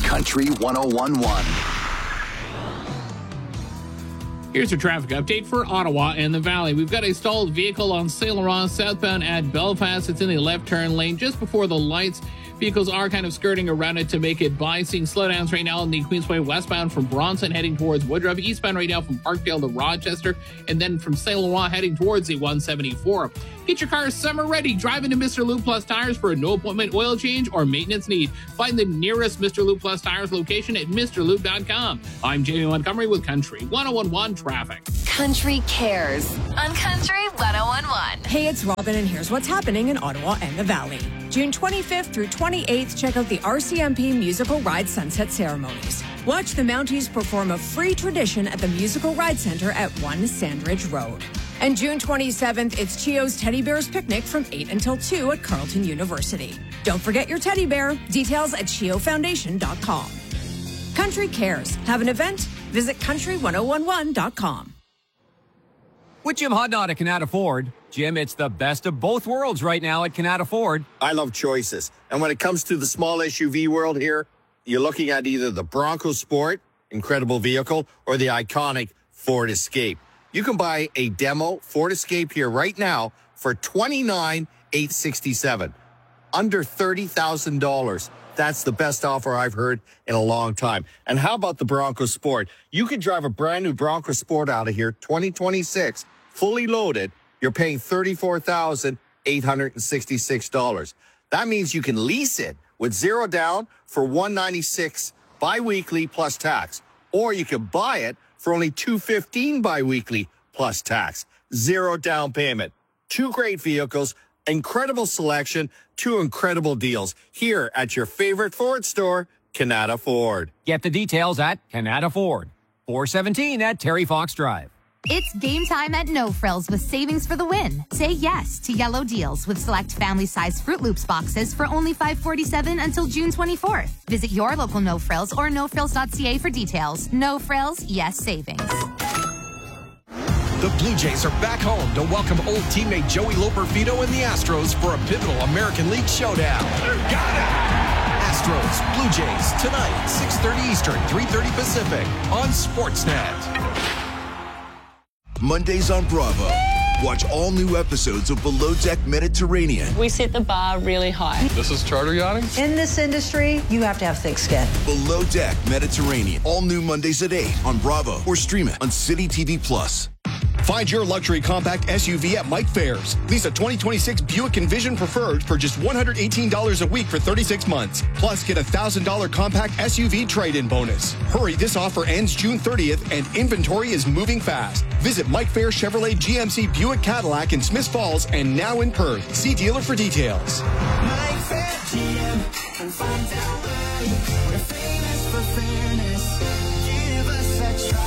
Country 101.1. Here's a traffic update for Ottawa and the Valley. We've got a stalled vehicle on Saint Laurent southbound at Belfast. It's in the left turn lane just before the lights. Vehicles are kind of skirting around it to make it by. Seeing slowdowns right now on the Queensway westbound from Bronson heading towards Woodruff. Eastbound right now from Parkdale to Rochester. And then from Saint Laurent heading towards the 174. Get your car summer ready. Drive into Mr. Lube Plus Tires for a no-appointment oil change or maintenance need. Find the nearest Mr. Lube Plus Tires location at MrLube.com. I'm Jamie Montgomery with Country 101.1 Traffic. Country Cares on Country 101.1. Hey, it's Robin, and here's what's happening in Ottawa and the Valley. June 25th through 28th, check out the RCMP Musical Ride Sunset Ceremonies. Watch the Mounties perform a free tradition at the Musical Ride Center at 1 Sandridge Road. And June 27th, it's Chio's Teddy Bears Picnic from 8 until 2 at Carleton University. Don't forget your teddy bear. Details at chiofoundation.com. Country Cares. Have an event? Visit country1011.com. With Jim Hodnott at Canada Ford. Jim, it's the best of both worlds right now at Canada Ford. I love choices. And when it comes to the small SUV world here, you're looking at either the Bronco Sport, incredible vehicle, or the iconic Ford Escape. You can buy a demo Ford Escape here right now for $29,867, under $30,000. That's the best offer I've heard in a long time. And how about the Bronco Sport? You can drive a brand new Bronco Sport out of here, 2026, fully loaded. You're paying $34,866. That means you can lease it with zero down for $196 biweekly plus tax. Or you can buy it for only $215 biweekly plus tax. Zero down payment. Two great vehicles, incredible selection, two incredible deals here at your favorite Ford store, Canada Ford. Get the details at Canada Ford. 417 at Terry Fox Drive. It's game time at No Frills with savings for the win. Say yes to yellow deals with select family-size Fruit Loops boxes for only $5.47 until June 24th. Visit your local No Frills or nofrills.ca for details. No Frills, yes savings. The Blue Jays are back home to welcome old teammate Joey Loperfido and the Astros for a pivotal American League showdown. Got it! Astros, Blue Jays, tonight, 6:30 Eastern, 3:30 Pacific on Sportsnet. Mondays on Bravo. Watch all new episodes of Below Deck Mediterranean. We set the bar really high. This is charter yachting? In this industry, you have to have thick skin. Below Deck Mediterranean. All new Mondays at 8 on Bravo or stream it on City TV Plus. Find your luxury compact SUV at Mike Fairs. Lease a 2026 Buick Envision Preferred for just $118 a week for 36 months. Plus, get a $1,000 compact SUV trade-in bonus. Hurry, this offer ends June 30th and inventory is moving fast. Visit Mike Fairs Chevrolet GMC Buick Cadillac in Smiths Falls and now in Perth. See dealer for details. Mike Fair GM and find out why we're famous for fairness. Give us a try.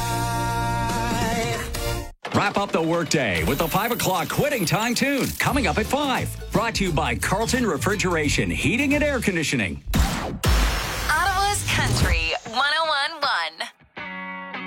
Wrap up the workday with the 5 o'clock Quitting Time Tune coming up at 5. Brought to you by Carlton Refrigeration, Heating and Air Conditioning. Ottawa's Country